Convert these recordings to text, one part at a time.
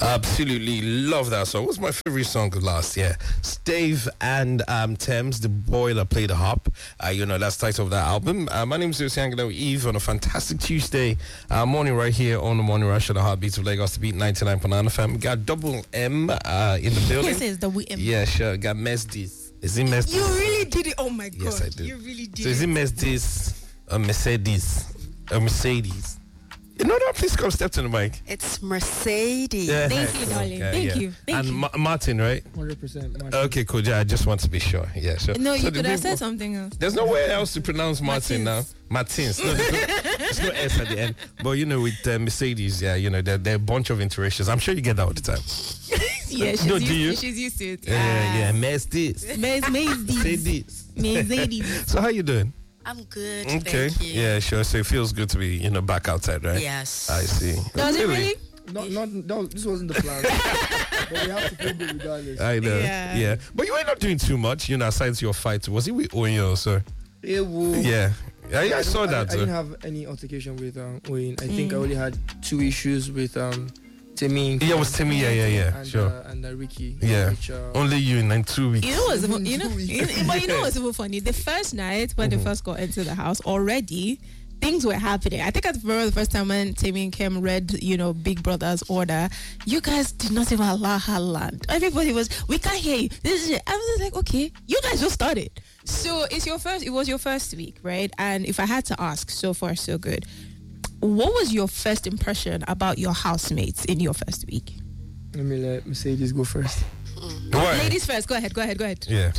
Absolutely love that song. What's my favorite song of last year? Stave and Thames, The Boy That Played the Harp. That's the title of that album. My name is Lucy Angelo Eve on a fantastic Tuesday morning right here on the Morning Rush of the Heartbeats of Lagos to beat 99.9 FM. Got Double M in the building. Yes, it's Double M. Yeah, sure. Got Mesdis. Is it Mesdis? You really did it. Oh my God. Yes, I did. You really did. So is it Mesdis or Mercedes? Or Mercedes? Please come step to the mic. It's Mercedes. Yeah. Thank you, darling. Okay, Thank yeah. you. Thank and you. Martin, right? 100% Martin. Okay, cool. Yeah, I just want to be sure. Yeah, sure. No, So you the could have people- said something else. There's nowhere else to pronounce Martin now. Martins. No, there's no S at the end. But with Mercedes, they're a bunch of iterations. I'm sure you get that all the time. Yeah, she's used to it. Yeah. Mercedes. Mercedes. So how you doing? I'm good. Okay. Thank you. Yeah, sure. So it feels good to be, back outside, right? Yes. I see. Does it really? No, this wasn't the plan. But we have to feel good regardless. I know. Yeah. But you were not doing too much, aside your fight. Was it with Oyo also? Yeah. I saw that. I didn't have any altercation with Oyin. I think I only had 2 issues with Timmy. Yeah, it was Timmy. Yeah. And, Sure. And Ricky. Yeah. Which, Only you in 2 weeks. You know what's but you know what's even funny? The first night when they first got into the house, already things were happening. I think I remember the first time when Timmy and Kim read, Big Brother's order. You guys did not even allow her land. Everybody was, we can't hear you. This is it. I was like, okay, you guys just started. So it was your first week, right? And if I had to ask, so far so good. What was your first impression about your housemates in your first week? Let me let Mercedes go first. Why? Ladies first. Go ahead. Yeah.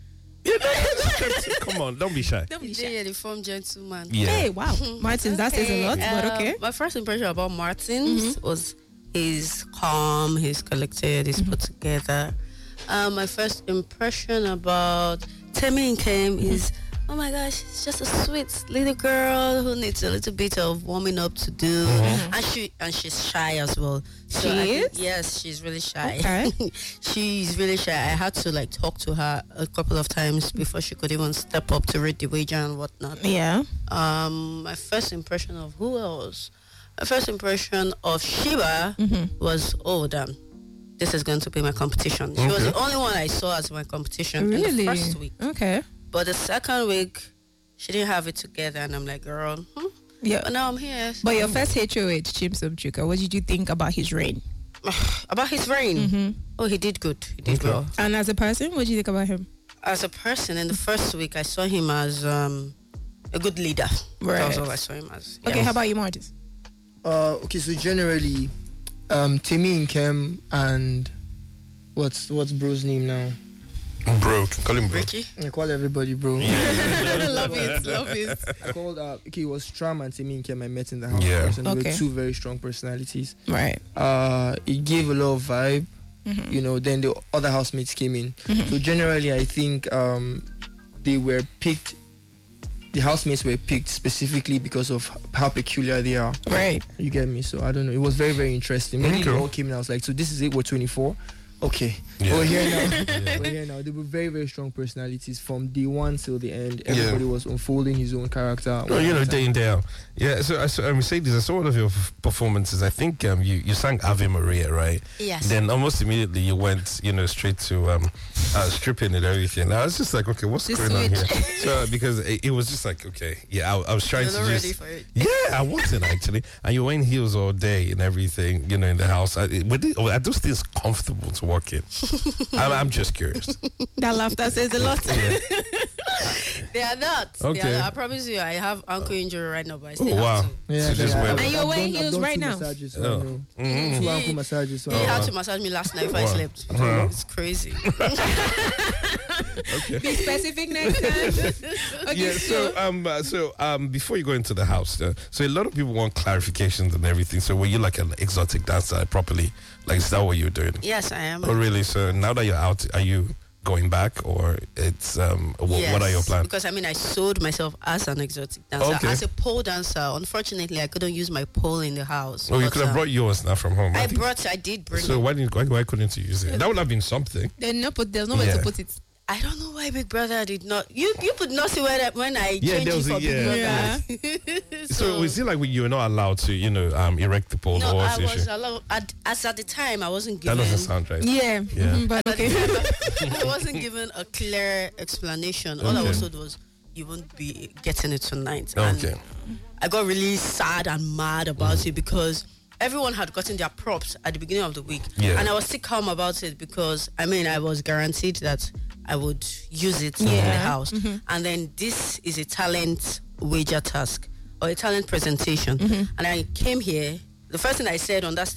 Come on, don't be shy. Don't be Yeah, the form gentleman. Yeah. Hey, wow. Martins, that says a lot, but okay. My first impression about Martins was he's calm, he's collected, he's put together. My first impression about Temi and Kim is, oh my gosh, she's just a sweet little girl who needs a little bit of warming up to do, and she's shy as well. So yes, she's really shy. Okay. She's really shy. I had to talk to her a couple of times before she could even step up to read the wager and whatnot. Yeah. My first impression of who else? My first impression of Shiva was, oh damn, this is going to be my competition. She was the only one I saw as my competition in the first week. Okay. But the second week, she didn't have it together, and I'm like, girl, Yeah. But now I'm here. But your first HOH, Chimsom Chuka, what did you think about his reign? About his reign? Oh, he did good. He did well. And as a person, what did you think about him? As a person, in the first week, I saw him as a good leader. Right. That was all I saw him as. Okay, how about you, Martis? Okay, so generally, Timmy and Kim and what's bro's name now? Bro, call him bro. Ricky? I call everybody bro. Love it. I called it was Tram and Timmy and Kim I met in the house Yeah. first, and they Okay. were 2 very strong personalities. Right. It gave a lot of vibe. Then the other housemates came in. So generally I think they were picked. The housemates were picked specifically because of how peculiar they are. Right. You get me? So I don't know. It was very, very interesting. Many Okay. they all came in. I was like, so this is it. We're 24. Okay. Yeah. We're here now. We're here now. They were very, very strong personalities from day one till the end. Everybody was unfolding his own character. Day in, day out. Yeah, so Mercedes, I saw one of your performances. I think you sang Ave Maria, right? Yes. Then almost immediately you went, straight to stripping and everything. I was just like, okay, what's going on here? So because it was just like, okay, yeah, I was trying You're to not just ready for it. Yeah, I wasn't actually. And you were in heels all day and everything, in the house. Are those things comfortable to walk in? I'm just curious. That laughter says a lot. They are not. Okay. They are not. I promise you, I have ankle injury right now, but I still Oh, wow. have to. Yeah, So just wear And them. you're wearing I've heels done right 2 now? massages, so I Oh. know. Mm. 2 ankle massages. So He I know. had to massage me last night if I Wow. slept. Wow. It's crazy. Be specific next time. Okay, Yeah, so before you go into the house, so a lot of people want clarifications and everything. So were you like an exotic dancer properly? Like, is that what you're doing? Yes, I am. Oh, really? So now that you're out, are you going back, or it's what are your plans? Because I sold myself as an exotic dancer, Okay. as a pole dancer. Unfortunately, I couldn't use my pole in the house. Oh, you but, could have brought yours now from home. I think. did bring So it. why couldn't you use it? That would have been something. there's no way Yeah. to put it. I don't know why Big Brother did not. You could not see when I changed there it was for Big Brother. So was it like you were not allowed to, erect the pole? No, or what's I the was issue? allowed. As at the time, I wasn't That given. doesn't sound right. Yeah. Yeah. But okay. I wasn't given a clear explanation. All I was told was, "You won't be getting it tonight." Okay. And I got really sad and mad about it because everyone had gotten their props at the beginning of the week, Yeah. and I was still calm about it because I was guaranteed that I would use it in the house. And then this is a talent wager task or a talent presentation, and I came here. The first thing I said on that stage